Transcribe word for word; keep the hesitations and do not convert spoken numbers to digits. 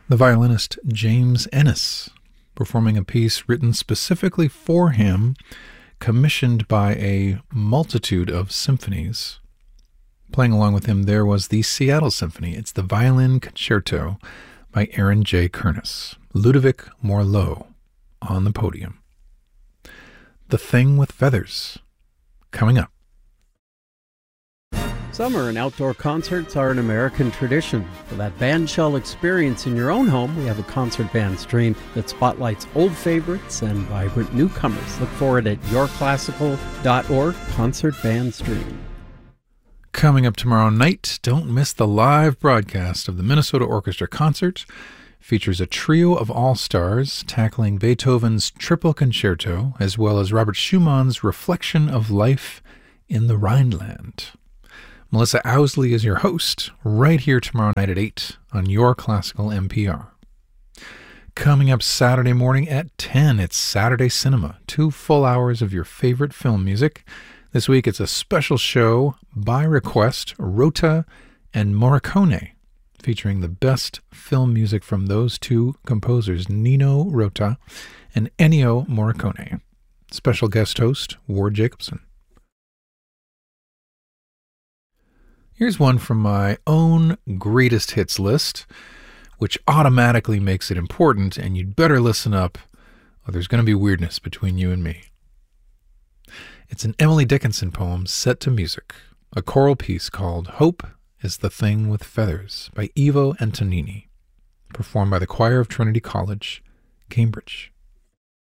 The violinist James Ennis, performing a piece written specifically for him, commissioned by a multitude of symphonies. Playing along with him there was the Seattle Symphony. It's the Violin Concerto by Aaron J. Kernis. Ludovic Morlot on the podium. The Thing with Feathers, coming up. Summer and outdoor concerts are an American tradition. For that bandshell experience in your own home, we have a concert band stream that spotlights old favorites and vibrant newcomers. Look for it at your classical dot org, Concert Band Stream. Coming up tomorrow night, don't miss the live broadcast of the Minnesota Orchestra Concert. Features a trio of all-stars tackling Beethoven's Triple Concerto, as well as Robert Schumann's Reflection of Life in the Rhineland. Melissa Owsley is your host, right here tomorrow night at eight on Your Classical N P R. Coming up Saturday morning at ten, it's Saturday Cinema, two full hours of your favorite film music. This week it's a special show by request, Rota and Morricone, featuring the best film music from those two composers, Nino Rota and Ennio Morricone. Special guest host, Ward Jacobson. Here's one from my own greatest hits list, which automatically makes it important, and you'd better listen up, or there's going to be weirdness between you and me. It's an Emily Dickinson poem set to music, a choral piece called Hope is the Thing with Feathers by Ivo Antonini, performed by the Choir of Trinity College, Cambridge.